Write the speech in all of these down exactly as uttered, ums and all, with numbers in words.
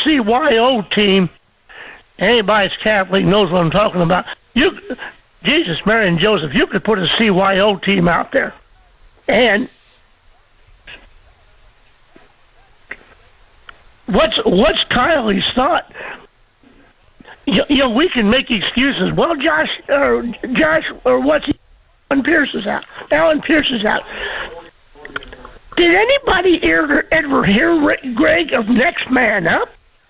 C Y O team, anybody's Catholic knows what I'm talking about. You, Jesus, Mary, and Joseph, you could put a C Y O team out there. And what's what's Kylie's thought? You, you know, we can make excuses. Well, Josh, or Josh, or what's he? Alan Pierce is out. Alan Pierce is out. Did anybody ever, ever hear Greg of Next Man Up?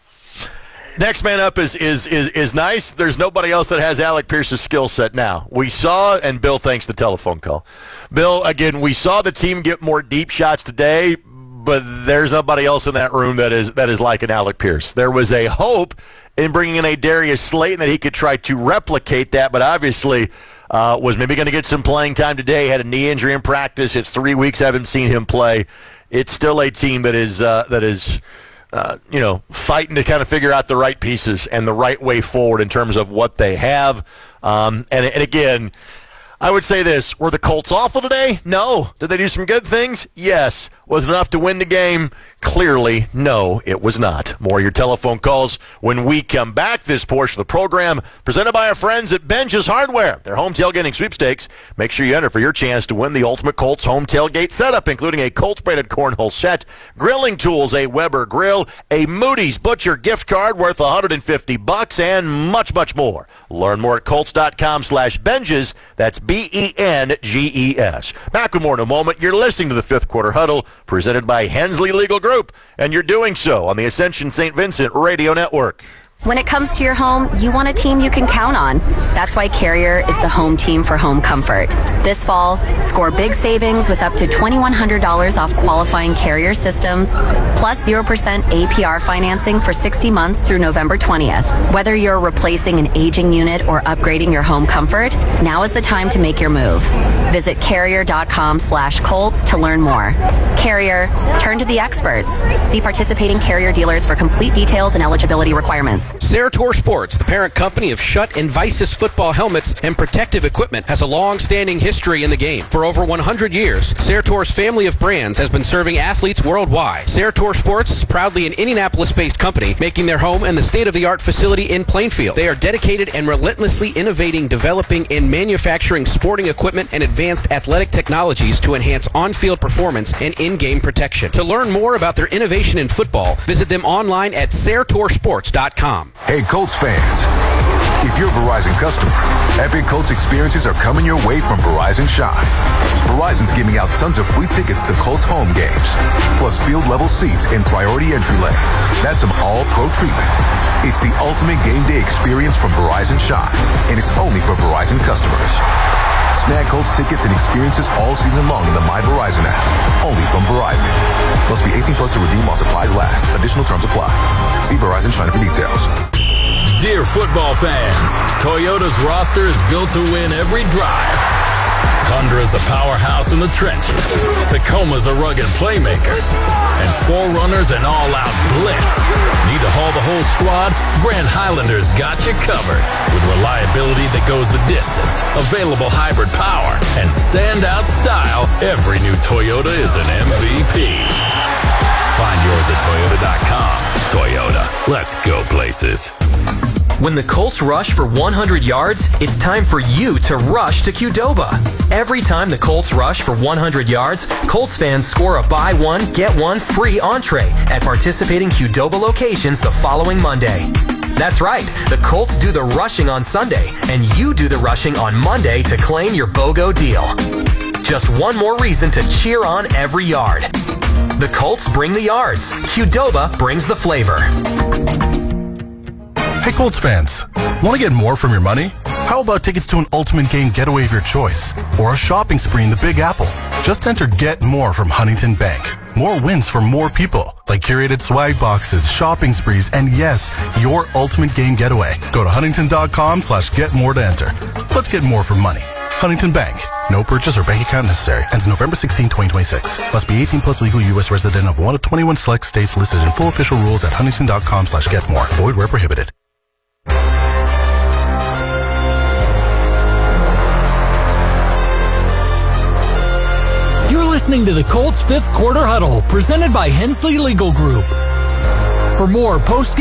Next Man Up is, is is is nice. There's nobody else that has Alec Pierce's skill set now. We saw, and Bill, thanks the telephone call. Bill, again, we saw the team get more deep shots today, but there's nobody else in that room that is that is like an Alec Pierce. There was a hope in bringing in a Darius Slayton that he could try to replicate that, but obviously uh, was maybe going to get some playing time today. Had a knee injury in practice. It's three weeks I haven't seen him play. It's still a team that is uh, that is. Uh, you know, fighting to kind of figure out the right pieces and the right way forward in terms of what they have. Um, and, and again, I would say this. Were the Colts awful today? No. Did they do some good things? Yes. Was it enough to win the game? Clearly, no, it was not. More of your telephone calls when we come back. This portion of the program presented by our friends at Benja's Hardware. Their home tailgating sweepstakes. Make sure you enter for your chance to win the ultimate Colts home tailgate setup, including a Colts-branded cornhole set, grilling tools, a Weber grill, a Moody's Butcher gift card worth one hundred fifty bucks, and much, much more. Learn more at Colts.com slash Benjes. That's B E N G E S. Back with more in a moment. You're listening to the Fifth Quarter Huddle, presented by Hensley Legal Group. And you're doing so on the Ascension Saint Vincent Radio Network. When it comes to your home, you want a team you can count on. That's why Carrier is the home team for home comfort. This fall, score big savings with up to twenty-one hundred dollars off qualifying Carrier systems, plus zero percent A P R financing for sixty months through November twentieth. Whether you're replacing an aging unit or upgrading your home comfort, now is the time to make your move. Visit carrier.com slash Colts to learn more. Carrier, turn to the experts. See participating Carrier dealers for complete details and eligibility requirements. Cerator Sports, the parent company of Schutt and Vices football helmets and protective equipment, has a long-standing history in the game. For over one hundred years, Cerator's family of brands has been serving athletes worldwide. Cerator Sports is proudly an Indianapolis-based company, making their home in the state-of-the-art facility in Plainfield. They are dedicated and relentlessly innovating, developing, and manufacturing sporting equipment and advanced athletic technologies to enhance on-field performance and in-game protection. To learn more about their innovation in football, visit them online at cerator sports dot com. Hey, Colts fans. If you're a Verizon customer, epic Colts experiences are coming your way from Verizon Shine. Verizon's giving out tons of free tickets to Colts home games, plus field-level seats in priority entry lane. That's some all-pro treatment. It's the ultimate game day experience from Verizon Shine, and it's only for Verizon customers. Snag Colts tickets and experiences all season long in the My Verizon app, only from Verizon. Must be eighteen plus to redeem while supplies last. Additional terms apply. See Verizon Shine for details. Dear football fans, Toyota's roster is built to win every drive. Tundra's a powerhouse in the trenches. Tacoma's a rugged playmaker. And four runners an all-out blitz. Need to haul the whole squad? Grand Highlander's got you covered. With reliability that goes the distance, available hybrid power, and standout style, every new Toyota is an M V P. Find yours at Toyota dot com. Toyota, let's go places. When the Colts rush for one hundred yards, it's time for you to rush to Qdoba. Every time the Colts rush for one hundred yards, Colts fans score a buy one, get one free entree at participating Qdoba locations the following Monday. That's right, the Colts do the rushing on Sunday, and you do the rushing on Monday to claim your BOGO deal. Just one more reason to cheer on every yard. The Colts bring the yards. Qdoba brings the flavor. Hey Colts fans, want to get more from your money? How about tickets to an ultimate game getaway of your choice? Or a shopping spree in the Big Apple? Just enter Get More from Huntington Bank. More wins for more people, like curated swag boxes, shopping sprees, and yes, your ultimate game getaway. Go to huntington.com slash get more to enter. Let's get more for money. Huntington Bank. No purchase or bank account necessary. Ends November sixteenth, twenty twenty-six. Must be eighteen plus, legal U S resident of one of twenty-one select states listed in full official rules at huntington.com slash get more. Void where prohibited. You're listening to the Colts Fifth Quarter Huddle, presented by Hensley Legal Group. For more post